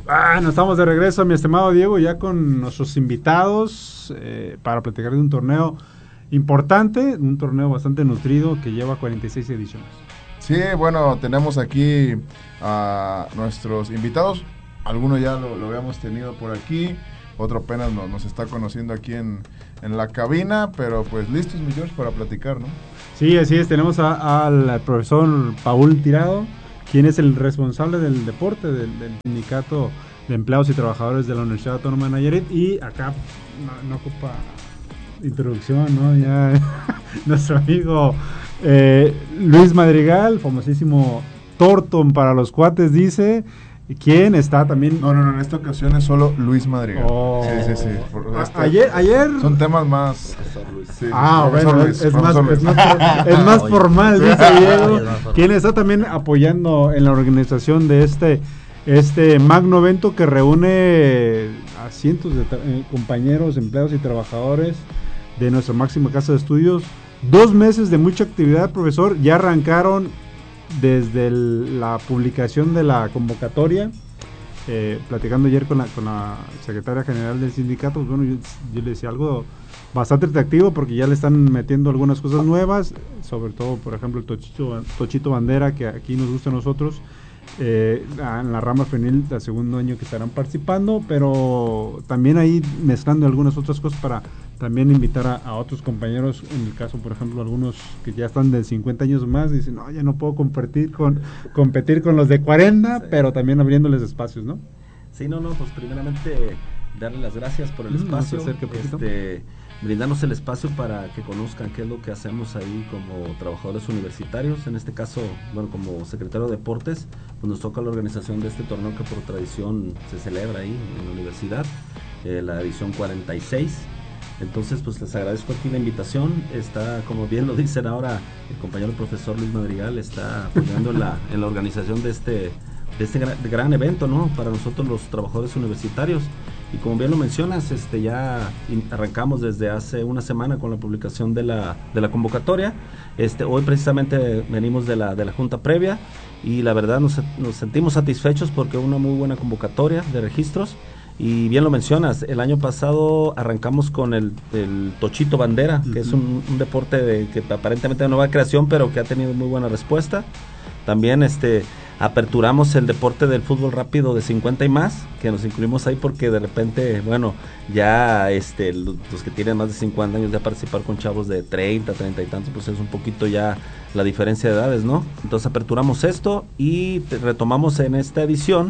Bueno, estamos de regreso, mi estimado Diego, ya con nuestros invitados para platicar de un torneo importante, un torneo bastante nutrido que lleva 46 ediciones. Sí, bueno, tenemos aquí a nuestros invitados. Algunos ya lo habíamos tenido por aquí, otro apenas nos está conociendo aquí en la cabina, pero pues listos, mi George, para platicar, ¿no? Sí, así es, tenemos al profesor Paul Tirado, quien es el responsable del deporte del sindicato de empleados y trabajadores de la Universidad Autónoma de Nayarit, y acá no ocupa introducción, ¿no? Ya nuestro amigo Luis Madrigal, famosísimo Thornton para los cuates, dice, quien está también... No, en esta ocasión es solo Luis Madrigal. Oh. Sí. Ayer... Son temas más... Sí, bueno, Luis, es más formal, dice Diego, quien está también apoyando en la organización de este magno evento que reúne a cientos de compañeros, empleados y trabajadores de nuestra máxima casa de estudios. 2 meses de mucha actividad, profesor. Ya arrancaron desde la publicación de la convocatoria, platicando ayer con la secretaria general del sindicato. Bueno, yo le decía algo bastante atractivo porque ya le están metiendo algunas cosas nuevas, sobre todo, por ejemplo, el Tochito Bandera, que aquí nos gusta a nosotros, en la rama femenil del segundo año que estarán participando, pero también ahí mezclando algunas otras cosas para también invitar a otros compañeros, en el caso, por ejemplo, algunos que ya están de 50 años más, dicen, no, ya no puedo competir con los de 40, sí, pero también abriéndoles espacios, ¿no? Sí, pues primeramente darle las gracias por el espacio, brindarnos el espacio para que conozcan qué es lo que hacemos ahí como trabajadores universitarios. En este caso, bueno, como secretario de deportes, pues nos toca la organización de este torneo que por tradición se celebra ahí en la universidad, la edición 46. Entonces, pues les agradezco aquí la invitación. Está, como bien lo dicen ahora, el compañero profesor Luis Madrigal está apoyando en la organización de este gran evento, ¿no? Para nosotros los trabajadores universitarios. Y como bien lo mencionas, ya arrancamos desde hace una semana con la publicación de la convocatoria. Hoy precisamente venimos de la junta previa y la verdad nos sentimos satisfechos porque una muy buena convocatoria de registros. Y bien lo mencionas, el año pasado arrancamos con el Tochito Bandera, que es un deporte que aparentemente de nueva creación, pero que ha tenido muy buena respuesta. También aperturamos el deporte del fútbol rápido de 50 y más, que nos incluimos ahí porque de repente, bueno, ya los que tienen más de 50 años ya participar con chavos de 30 y tantos, pues es un poquito ya la diferencia de edades, ¿no? Entonces aperturamos esto y retomamos en esta edición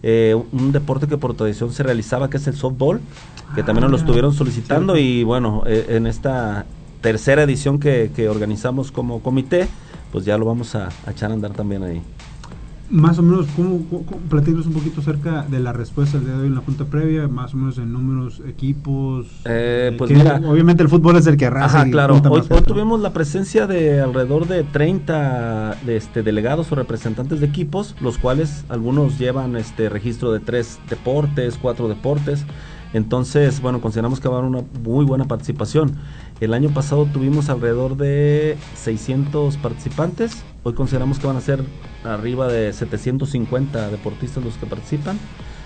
un deporte que por tradición se realizaba, que es el softball, que también nos lo estuvieron solicitando, sí. Y bueno, en esta tercera edición que organizamos como comité, pues ya lo vamos a echar a andar también ahí. Más o menos, ¿cómo platícanos un poquito acerca de la respuesta del día de hoy en la junta previa? Más o menos en números, equipos. Pues mira, obviamente el fútbol es el que arrasa. Ajá, claro. Hoy tuvimos la presencia de alrededor de 30 delegados o representantes de equipos, los cuales algunos llevan registro de 3 deportes, 4 deportes. Entonces, bueno, consideramos que va a haber una muy buena participación. El año pasado tuvimos alrededor de 600 participantes. Hoy consideramos que van a ser arriba de 750 deportistas los que participan.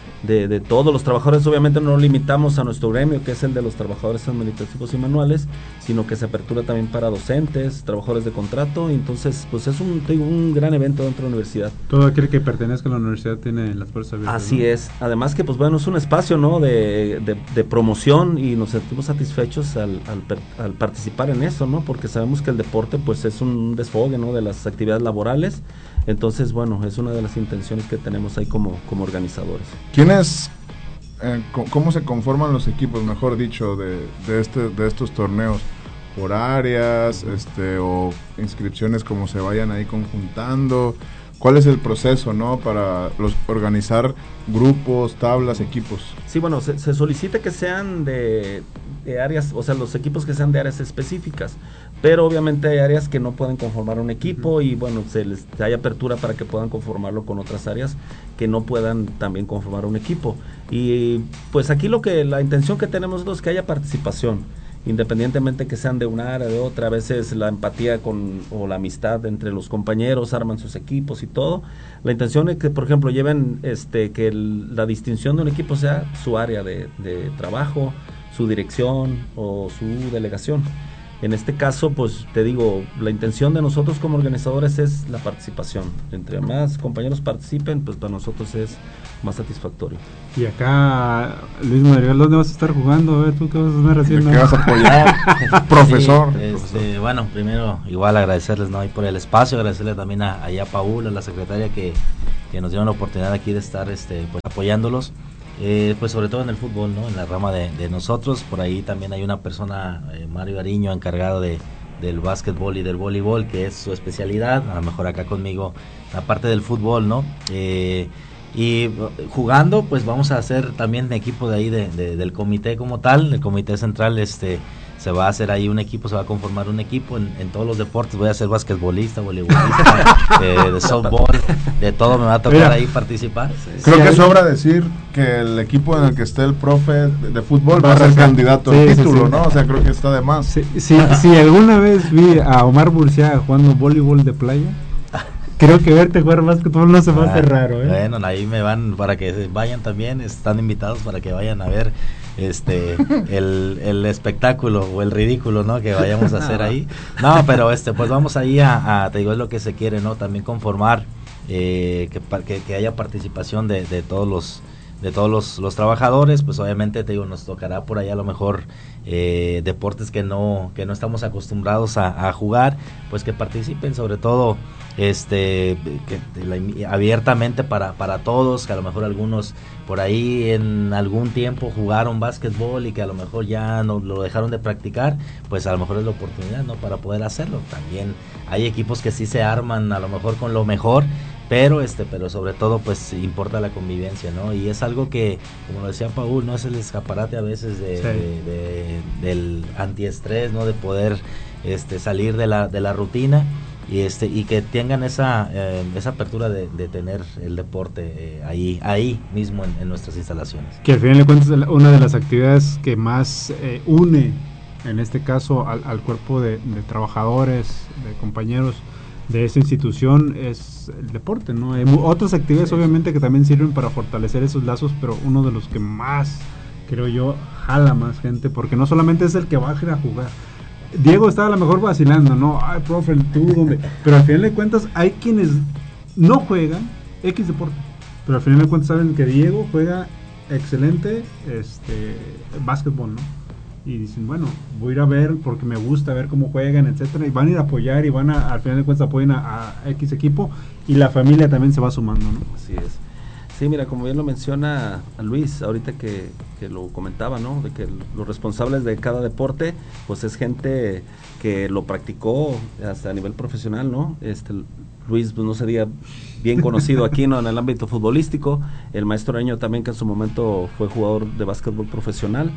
De todos los trabajadores, obviamente no nos limitamos a nuestro gremio, que es el de los trabajadores administrativos y manuales, sino que se apertura también para docentes, trabajadores de contrato. Entonces, pues es un gran evento dentro de la universidad. Todo aquel que pertenezca a la universidad tiene las puertas abiertas. Así, ¿no? Es. Además que, pues bueno, es un espacio, ¿no?, de promoción, y nos sentimos satisfechos al participar en eso, ¿no? Porque sabemos que el deporte, pues es un desfogue, ¿no?, de las actividades laborales. Entonces, bueno, es una de las intenciones que tenemos ahí como organizadores. ¿Cómo se conforman los equipos, mejor dicho, de estos torneos? ¿Por áreas, o inscripciones como se vayan ahí conjuntando? ¿Cuál es el proceso, no, para organizar grupos, tablas, equipos? Sí, bueno, se solicita que sean de áreas, o sea, los equipos que sean de áreas específicas, pero obviamente hay áreas que no pueden conformar un equipo, y bueno, hay apertura para que puedan conformarlo con otras áreas que no puedan también conformar un equipo. Y pues aquí la intención que tenemos es que haya participación, independientemente que sean de una área, de otra, a veces la empatía o la amistad entre los compañeros, arman sus equipos y todo. La intención es que, por ejemplo, lleven que la distinción de un equipo sea su área de trabajo, su dirección o su delegación. En este caso, pues te digo, la intención de nosotros como organizadores es la participación. Entre más compañeros participen, pues para nosotros es más satisfactorio. Y acá, Luis Madrigal, ¿dónde vas a estar jugando? A ver, ¿tú qué vas a estar haciendo? ¿Qué vas a apoyar? Profesor. Sí, bueno, primero, igual agradecerles, ¿no?, y por el espacio, agradecerle también a Paul, a la secretaria que nos dieron la oportunidad aquí de estar pues, apoyándolos. Pues sobre todo en el fútbol, ¿no?, en la rama de nosotros. Por ahí también hay una persona, Mario Ariño, encargado del básquetbol y del voleibol, que es su especialidad. A lo mejor acá conmigo la parte del fútbol, ¿no? Y jugando, pues vamos a hacer también equipo de ahí del comité como tal. El comité central se va a hacer ahí un equipo, se va a conformar un equipo en todos los deportes. Voy a ser basquetbolista, voleibolista, de softball, de todo me va a tocar ahí participar. Creo que sobra decir que el equipo en el que esté el profe de fútbol va a ser candidato al título, ¿no? O sea, creo que está de más. Si alguna vez vi a Omar Burciaga jugando voleibol de playa, creo que verte jugar básquetbol no se va a hacer raro, ¿eh? Bueno, ahí me van, para que vayan también, están invitados para que vayan a ver el espectáculo o el ridículo, ¿no?, que vayamos a hacer ahí. No, pero pues vamos ahí te digo, es lo que se quiere, ¿no?, también conformar, que haya participación de todos los trabajadores. Pues obviamente, te digo, nos tocará por ahí a lo mejor deportes que no estamos acostumbrados a jugar, pues que participen, sobre todo abiertamente para todos, que a lo mejor algunos por ahí en algún tiempo jugaron básquetbol y que a lo mejor ya no lo dejaron de practicar, pues a lo mejor es la oportunidad, ¿no?, para poder hacerlo. También hay equipos que sí se arman a lo mejor con lo mejor, pero sobre todo pues importa la convivencia, ¿no? Y es algo que, como lo decía Paul, no es el escaparate a veces del antiestrés, ¿no?, de poder salir de la rutina y que tengan esa apertura de tener el deporte ahí mismo en nuestras instalaciones. Que al final de cuentas una de las actividades que más une, en este caso al cuerpo de trabajadores, de compañeros de esa institución, es el deporte, ¿no? Hay otras actividades obviamente que también sirven para fortalecer esos lazos, pero uno de los que más, creo yo, jala más gente, porque no solamente es el que va a ir a jugar. Diego está a lo mejor vacilando, ¿no? Ay, profe, tú, ¿dónde? Pero al final de cuentas hay quienes no juegan X deporte, pero al final de cuentas saben que Diego juega excelente básquetbol, ¿no? Y dicen, bueno, voy a ir a ver porque me gusta ver cómo juegan, etcétera, y van a ir a apoyar y al final de cuentas apoyan a X equipo, y la familia también se va sumando, ¿no? Así es. Sí, mira, como bien lo menciona Luis, ahorita que lo comentaba, ¿no?, de que los responsables de cada deporte, pues es gente que lo practicó hasta a nivel profesional, ¿no? Luis, pues no sería bien conocido aquí, ¿no?, en el ámbito futbolístico. El maestro Areño también, que en su momento fue jugador de básquetbol profesional.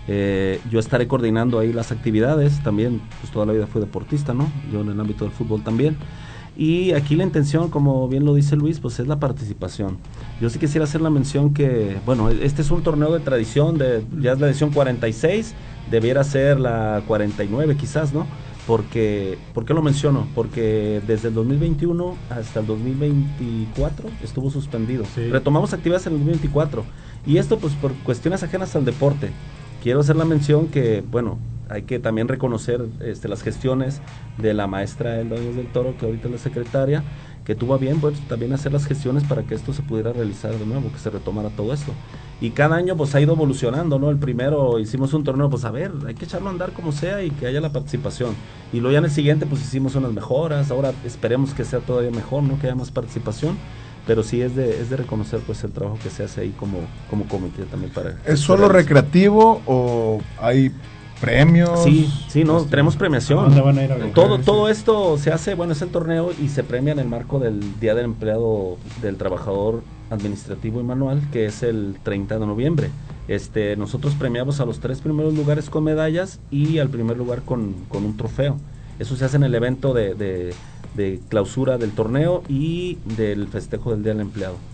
Yo estaré coordinando ahí las actividades, también pues toda la vida fui deportista, ¿no?, yo en el ámbito del fútbol también. Y aquí la intención, como bien lo dice Luis, pues es la participación. Yo sí quisiera hacer la mención que, bueno, este es un torneo de tradición, ya es la edición 46, debiera ser la 49 quizás, ¿no? ¿Por qué lo menciono? Porque desde el 2021 hasta el 2024 estuvo suspendido. Sí. Retomamos actividades en el 2024, y esto pues por cuestiones ajenas al deporte. Quiero hacer la mención que, bueno, hay que también reconocer las gestiones de la maestra Elda Núñez del Toro, que ahorita es la secretaria, que tuvo a bien, pues, también hacer las gestiones para que esto se pudiera realizar de nuevo, que se retomara todo esto. Y cada año pues ha ido evolucionando, ¿no? El primero hicimos un torneo, pues a ver, hay que echarlo a andar como sea y que haya la participación. Y luego ya en el siguiente pues hicimos unas mejoras, ahora esperemos que sea todavía mejor, ¿no?, que haya más participación. Pero sí es de reconocer pues el trabajo que se hace ahí como comité también para... ¿Es solo recreativo o hay premios? Sí, no, tenemos premiación. ¿Dónde van a ir a ver? Todo esto se hace, bueno, es el torneo y se premia en el marco del Día del Empleado del Trabajador Administrativo y Manual, que es el 30 de noviembre. Nosotros premiamos a los 3 primeros lugares con medallas y al primer lugar con un trofeo. Eso se hace en el evento de clausura del torneo y del festejo del Día del Empleado.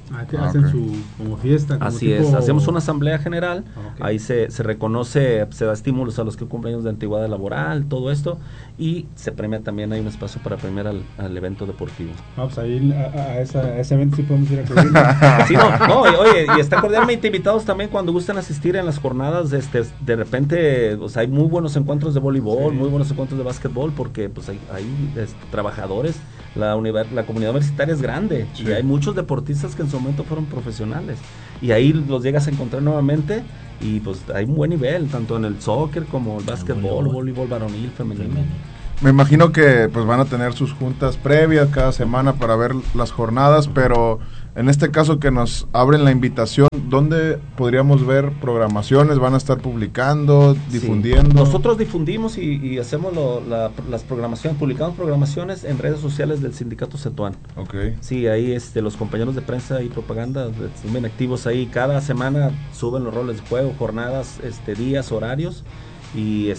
Que hacen su como fiesta. Como así es, hacemos una asamblea general, ahí se reconoce, se da estímulos a los que cumplen años de antigüedad laboral, todo esto, y se premia también, hay un espacio para premiar al evento deportivo. Pues ahí a ese evento sí podemos ir a cubrir. Sí, oye, y están cordialmente invitados también cuando gusten asistir en las jornadas, de repente, o sea, hay muy buenos encuentros de voleibol, muy buenos encuentros de básquetbol, porque pues hay trabajadores, la comunidad universitaria es grande, y hay muchos deportistas que en su momento fueron profesionales, y ahí los llegas a encontrar nuevamente, y pues hay un buen nivel, tanto en el soccer como el básquetbol, voleibol varonil, femenino. Me imagino que pues van a tener sus juntas previas cada semana para ver las jornadas, pero en este caso que nos abren la invitación, ¿dónde podríamos ver programaciones? ¿Van a estar publicando, difundiendo? Sí. Nosotros difundimos y hacemos las programaciones, publicamos programaciones en redes sociales del Sindicato Cetuán. Sí, ahí los compañeros de prensa y propaganda están activos ahí, cada semana suben los roles de juego, jornadas, días, horarios, y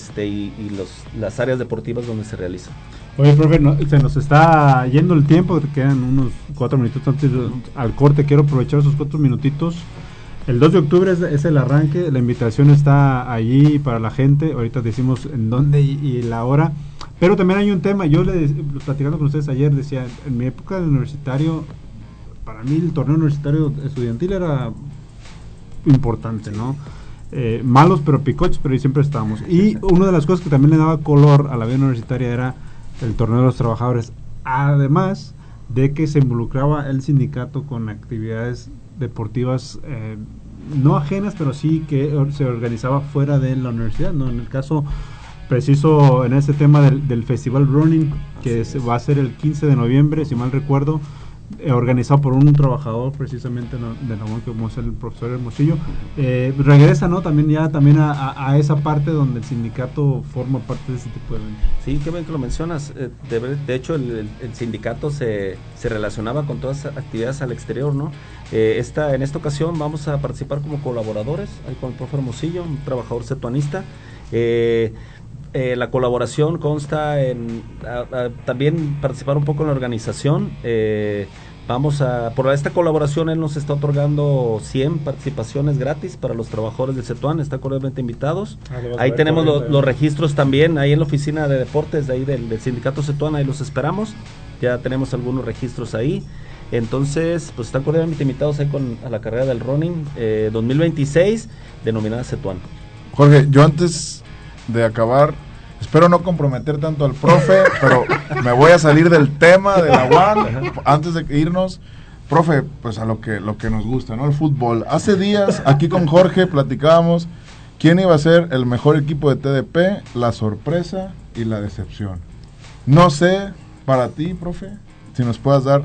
las áreas deportivas donde se realizan. Oye, profe, se nos está yendo el tiempo, quedan unos 4 minutos antes al corte. Quiero aprovechar esos 4 minutitos. El 2 de octubre es el arranque, la invitación está allí para la gente. Ahorita decimos en dónde y la hora. Pero también hay un tema, yo platicando con ustedes ayer, decía, en mi época de universitario, para mí el torneo universitario estudiantil era importante, ¿no? Malos pero picoches, pero ahí siempre estábamos. Y una de las cosas que también le daba color a la vida universitaria era el torneo de los trabajadores, además de que se involucraba el sindicato con actividades deportivas no ajenas, pero sí que se organizaba fuera de la universidad, ¿no? En el caso preciso, en este tema del Festival Running, que va a ser el 15 de noviembre, si mal recuerdo, organizado por un trabajador precisamente de la UAM, como es el profesor Hermosillo. Regresa, ¿no? También a esa parte donde el sindicato forma parte de ese tipo de eventos. Sí, qué bien que lo mencionas. De hecho, el sindicato se relacionaba con todas las actividades al exterior, ¿no? En esta ocasión vamos a participar como colaboradores, ahí con el profesor Hermosillo, un trabajador cetuanista. La colaboración consta en también participar un poco en la organización. Por esta colaboración él nos está otorgando 100 participaciones gratis para los trabajadores del Cetuán, están cordialmente invitados. Ahí tenemos los registros también, ahí en la oficina de deportes de ahí del Sindicato Cetuán, ahí los esperamos, ya tenemos algunos registros ahí. Entonces, pues están cordialmente invitados ahí a la carrera del running 2026, denominada Cetuán. Jorge, yo antes de acabar, espero no comprometer tanto al profe, pero me voy a salir del tema de la UAM antes de irnos. Profe, pues a lo que nos gusta, ¿no? El fútbol. Hace días aquí con Jorge platicábamos quién iba a ser el mejor equipo de TDP, la sorpresa y la decepción. No sé, para ti, profe, si nos puedas dar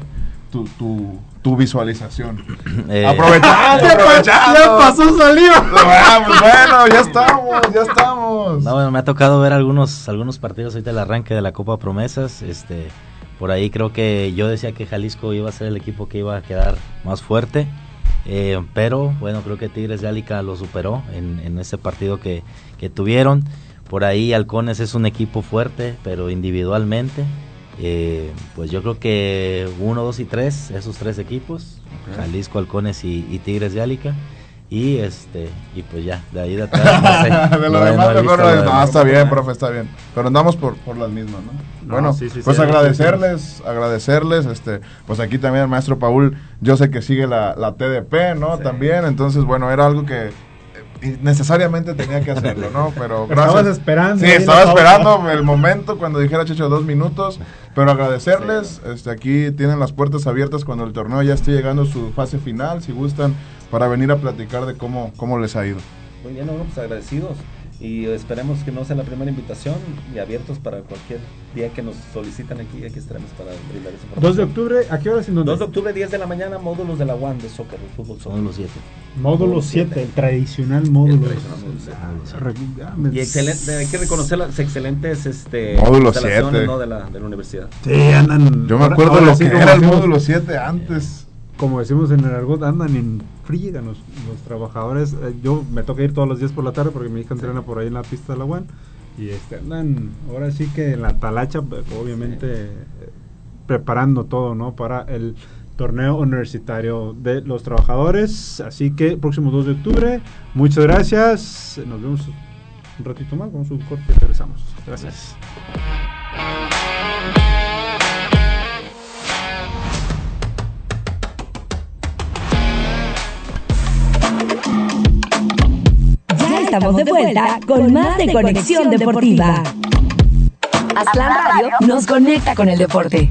tu visualización. Aprovechando. Ya pasó saliva. Bueno, ya estamos. No, bueno, me ha tocado ver algunos partidos ahorita del arranque de la Copa Promesas. Por ahí creo que yo decía que Jalisco iba a ser el equipo que iba a quedar más fuerte, pero bueno, creo que Tigres de Álica lo superó en ese partido que tuvieron. Por ahí Halcones es un equipo fuerte, pero individualmente. Pues yo creo que 1, 2 y 3, esos 3 equipos, Jalisco, Halcones y Tigres de Álica, y pues ya, de ahí de atrás no sé. De lo demás no, está bien, profe, está bien, pero andamos por las mismas, ¿no? Bueno, sí, pues agradecerles, pues aquí también el maestro Paul, yo sé que sigue la TDP, ¿no? Sí. También, entonces, bueno, era algo que necesariamente tenía que hacerlo, ¿no? Pero gracias. Estabas esperando. Sí, estaba esperando el momento cuando dijera Checho 2 minutos, pero agradecerles, aquí tienen las puertas abiertas cuando el torneo ya esté llegando a su fase final, si gustan, para venir a platicar de cómo les ha ido. Muy bien, pues agradecidos, y esperemos que no sea la primera invitación, y abiertos para cualquier día que nos solicitan aquí estaremos para brindar esa información. 2 de octubre, ¿a qué hora es en dónde? 2 de octubre, 10 de la mañana, módulos de la UAM de soccer, de fútbol soccer. Módulo 7. Módulo 7, el tradicional módulo. Y excelente, hay que reconocer las excelentes módulo 7, ¿no? de la universidad. Sí, andan. Yo me acuerdo lo que era el módulo 7 antes. Como decimos en el argot, andan en friega los trabajadores. Yo me toca ir todos los días por la tarde porque mi hija entrena por ahí en la pista de la UAM. Y andan, ahora sí que en la talacha, obviamente, preparando todo, ¿no? Para el torneo universitario de los trabajadores. Así que próximo 2 de octubre, muchas gracias, nos vemos un ratito más, vamos a un corte y regresamos. Gracias. Ya estamos de vuelta con más de Conexión Deportiva. Aztlán Radio nos conecta con el deporte.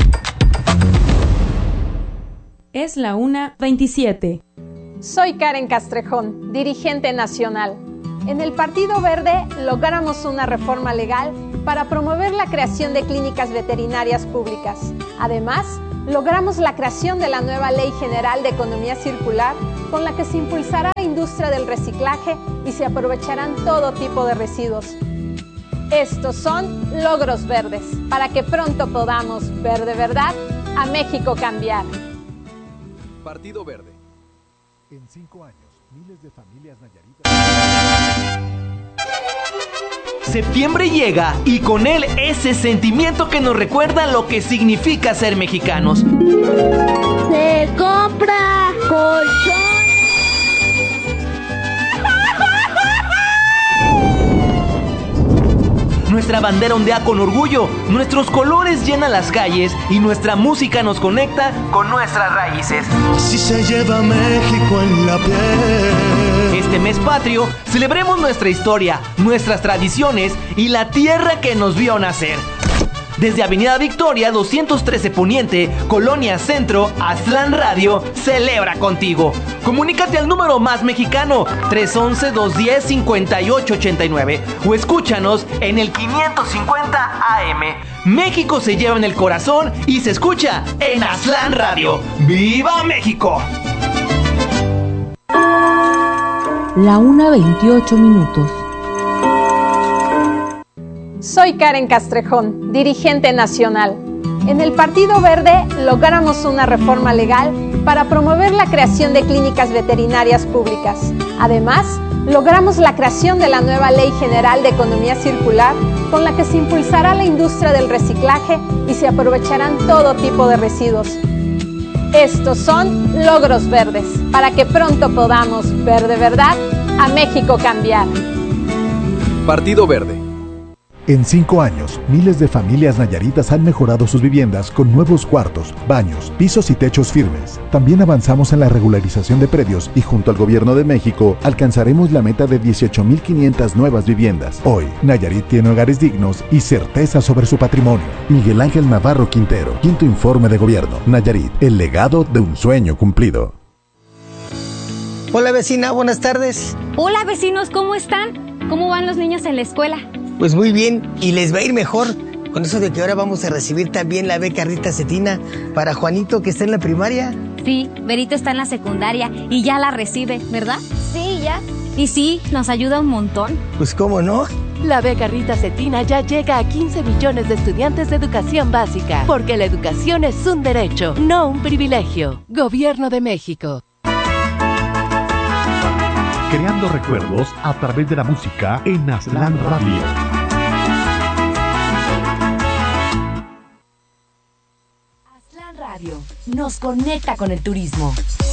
Es la 1:27. Soy Karen Castrejón, dirigente nacional. En el Partido Verde logramos una reforma legal para promover la creación de clínicas veterinarias públicas. Además, logramos la creación de la nueva Ley General de Economía Circular, con la que se impulsará la industria del reciclaje y se aprovecharán todo tipo de residuos. Estos son logros verdes, para que pronto podamos ver de verdad a México cambiar. Partido Verde. En 5 años, miles de familias nayaritas. Septiembre llega y con él ese sentimiento que nos recuerda lo que significa ser mexicanos. Se compra colchón. Nuestra bandera ondea con orgullo, nuestros colores llenan las calles y nuestra música nos conecta con nuestras raíces. Así se lleva México en la piel. Este mes patrio, celebremos nuestra historia, nuestras tradiciones y la tierra que nos vio nacer. Desde Avenida Victoria 213 Poniente, Colonia Centro, Aztlán Radio celebra contigo. Comunícate al número más mexicano 311-210-5889 o escúchanos en el 550 AM. México se lleva en el corazón y se escucha en Aztlán Radio. ¡Viva México! La 1:28. Soy Karen Castrejón, dirigente nacional. En el Partido Verde logramos una reforma legal para promover la creación de clínicas veterinarias públicas. Además, logramos la creación de la nueva Ley General de Economía Circular, con la que se impulsará la industria del reciclaje y se aprovecharán todo tipo de residuos. Estos son logros verdes, para que pronto podamos ver de verdad a México cambiar. Partido Verde. En 5 años, miles de familias nayaritas han mejorado sus viviendas con nuevos cuartos, baños, pisos y techos firmes. También avanzamos en la regularización de predios y junto al Gobierno de México alcanzaremos la meta de 18,500 nuevas viviendas. Hoy, Nayarit tiene hogares dignos y certeza sobre su patrimonio. Miguel Ángel Navarro Quintero, 5º Informe de Gobierno. Nayarit, el legado de un sueño cumplido. Hola vecina, buenas tardes. Hola vecinos, ¿cómo están? ¿Cómo van los niños en la escuela? Pues muy bien, y les va a ir mejor con eso de que ahora vamos a recibir también la beca Rita Cetina para Juanito, que está en la primaria. Sí, Berito está en la secundaria y ya la recibe, ¿verdad? Sí, ya. Y sí, nos ayuda un montón. Pues cómo no. La beca Rita Cetina ya llega a 15 millones de estudiantes de educación básica, porque la educación es un derecho, no un privilegio. Gobierno de México. Creando recuerdos a través de la música en Aztlán Radio. Aztlán Radio nos conecta con el turismo.